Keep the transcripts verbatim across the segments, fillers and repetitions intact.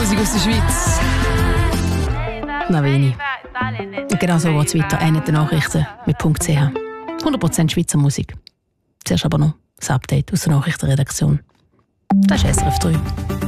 Musik aus der Schweiz. Noch wenig. Und genau so geht es weiter. Eine der Nachrichten mit .ch. hundert Prozent Schweizer Musik. Zuerst aber noch das Update aus der Nachrichtenredaktion. Das ist S R F drei.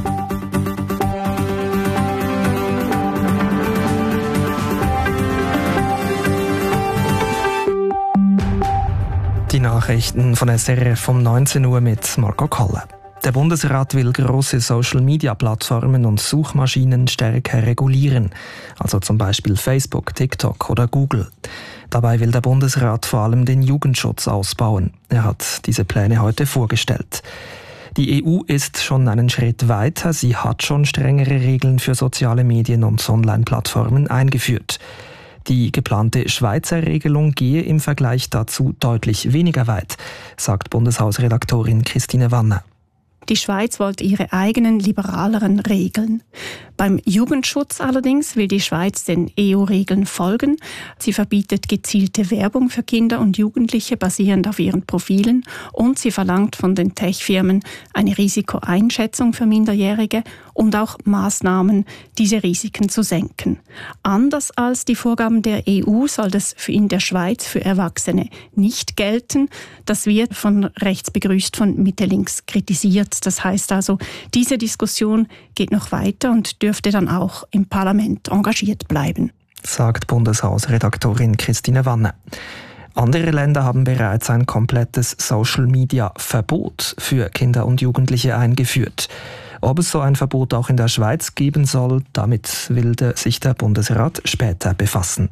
Die Nachrichten von S R F um neunzehn Uhr mit Marco Kolle. Der Bundesrat will grosse Social-Media-Plattformen und Suchmaschinen stärker regulieren, also zum Beispiel Facebook, TikTok oder Google. Dabei will der Bundesrat vor allem den Jugendschutz ausbauen. Er hat diese Pläne heute vorgestellt. Die E U ist schon einen Schritt weiter. Sie hat schon strengere Regeln für soziale Medien und Online-Plattformen eingeführt. Die geplante Schweizer Regelung gehe im Vergleich dazu deutlich weniger weit, sagt Bundeshausredaktorin Christine Wanner. Die Schweiz wollte ihre eigenen liberaleren Regeln. Beim Jugendschutz allerdings will die Schweiz den E U-Regeln folgen. Sie verbietet gezielte Werbung für Kinder und Jugendliche basierend auf ihren Profilen und sie verlangt von den Tech-Firmen eine Risikoeinschätzung für Minderjährige und auch Maßnahmen, diese Risiken zu senken. Anders als die Vorgaben der E U soll das in der Schweiz für Erwachsene nicht gelten. Das wird von rechts begrüßt, von Mitte links kritisiert. Das heißt also, diese Diskussion geht noch weiter und dürfte dann auch im Parlament engagiert bleiben, sagt Bundeshausredaktorin Christine Wanner. Andere Länder haben bereits ein komplettes Social-Media-Verbot für Kinder und Jugendliche eingeführt. Ob es so ein Verbot auch in der Schweiz geben soll, damit will sich der Bundesrat später befassen.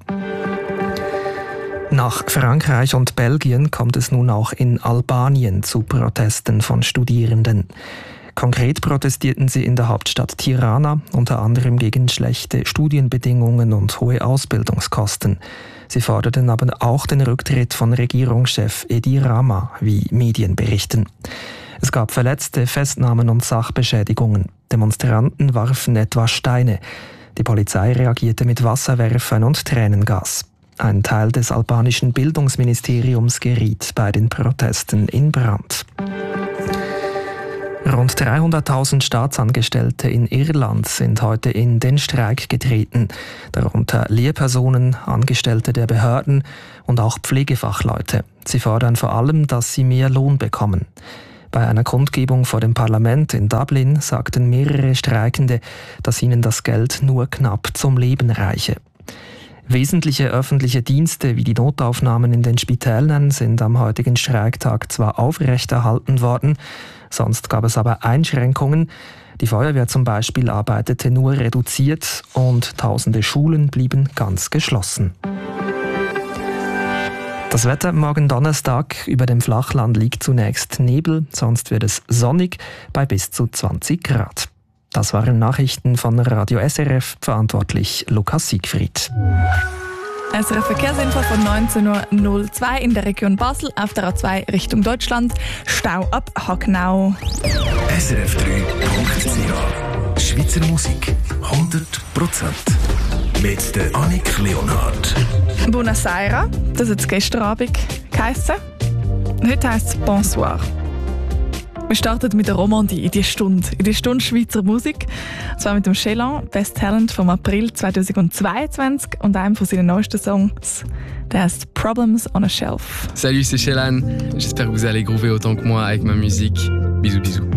Nach Frankreich und Belgien kommt es nun auch in Albanien zu Protesten von Studierenden. Konkret protestierten sie in der Hauptstadt Tirana, unter anderem gegen schlechte Studienbedingungen und hohe Ausbildungskosten. Sie forderten aber auch den Rücktritt von Regierungschef Edi Rama, wie Medien berichten. Es gab Verletzte, Festnahmen und Sachbeschädigungen. Demonstranten warfen etwa Steine. Die Polizei reagierte mit Wasserwerfern und Tränengas. Ein Teil des albanischen Bildungsministeriums geriet bei den Protesten in Brand. Rund dreihunderttausend Staatsangestellte in Irland sind heute in den Streik getreten, darunter Lehrpersonen, Angestellte der Behörden und auch Pflegefachleute. Sie fordern vor allem, dass sie mehr Lohn bekommen. Bei einer Kundgebung vor dem Parlament in Dublin sagten mehrere Streikende, dass ihnen das Geld nur knapp zum Leben reiche. Wesentliche öffentliche Dienste wie die Notaufnahmen in den Spitälern sind am heutigen Streiktag zwar aufrechterhalten worden, sonst gab es aber Einschränkungen. Die Feuerwehr zum Beispiel arbeitete nur reduziert und tausende Schulen blieben ganz geschlossen. Das Wetter morgen Donnerstag: über dem Flachland liegt zunächst Nebel, sonst wird es sonnig bei bis zu zwanzig Grad. Das waren Nachrichten von Radio S R F, verantwortlich Lukas Siegfried. S R F Verkehrsinfo von neunzehn Uhr null zwei in der Region Basel, auf der A zwei Richtung Deutschland, Stau ab Hagnau. S R F drei Punkt C H Schweizer Musik hundert Prozent mit der Annik Leonhardt. Buonasera, das hat es gestern Abend geheissen. Heute heisst es Bonsoir. Wir starten mit der Romandie in die Stunde, in die Stunde Schweizer Musik. Und zwar mit dem Chelan, Best Talent vom April zweitausendzweiundzwanzig und einem von seinen neuesten Songs, der heißt Problems on a Shelf. Salut, c'est Chelan. J'espère que vous allez groover autant que moi avec ma musique. Bisous, bisous.